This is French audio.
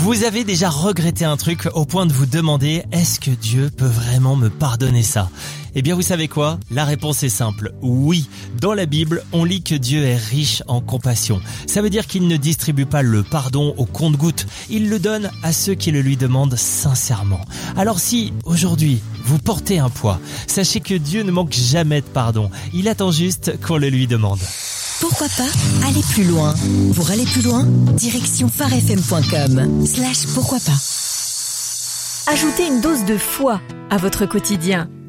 Vous avez déjà regretté un truc au point de vous demander « Est-ce que Dieu peut vraiment me pardonner ça ?» Eh bien, vous savez quoi ? La réponse est simple. Oui, dans la Bible, on lit que Dieu est riche en compassion. Ça veut dire qu'il ne distribue pas le pardon au compte-gouttes. Il le donne à ceux qui le lui demandent sincèrement. Alors si, aujourd'hui, vous portez un poids, sachez que Dieu ne manque jamais de pardon. Il attend juste qu'on le lui demande. Pourquoi pas aller plus loin? Pour aller plus loin, direction farfm.com/pourquoi pas. Ajoutez une dose de foi à votre quotidien.